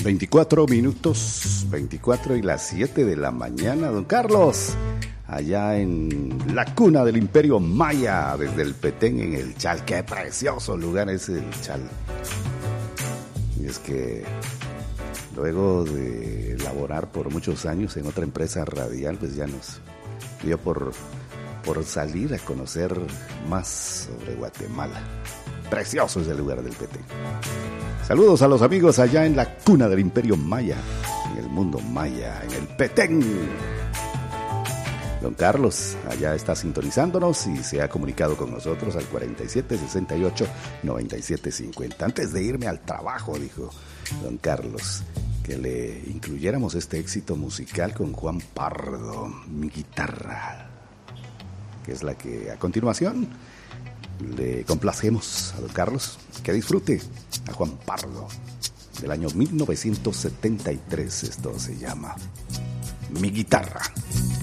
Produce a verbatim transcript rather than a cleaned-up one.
veinticuatro minutos, veinticuatro y las siete de la mañana, don Carlos, allá en la cuna del Imperio Maya, desde el Petén en el Chal. Qué precioso lugar es el Chal. Y es que luego de laborar por muchos años en otra empresa radial, pues ya nos dio por, por salir a conocer más sobre Guatemala. Precioso es el lugar del Petén. Saludos a los amigos allá en la cuna del Imperio Maya, en el mundo maya, en el Petén. Don Carlos, allá está sintonizándonos y se ha comunicado con nosotros al cuarenta y siete sesenta y ocho noventa y siete cincuenta. Antes de irme al trabajo, dijo don Carlos, que le incluyéramos este éxito musical con Juan Pardo, Mi Guitarra, que es la que a continuación le complacemos a don Carlos. Que disfrute a Juan Pardo, del año mil novecientos setenta y tres. Esto se llama Mi Guitarra.